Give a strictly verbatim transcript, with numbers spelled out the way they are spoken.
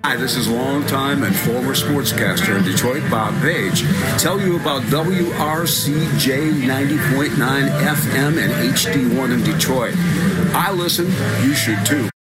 Hi, this is longtime and former sportscaster in Detroit, Bob Page, tell you about W R C J ninety point nine F M and H D one in Detroit. I listen, you should too.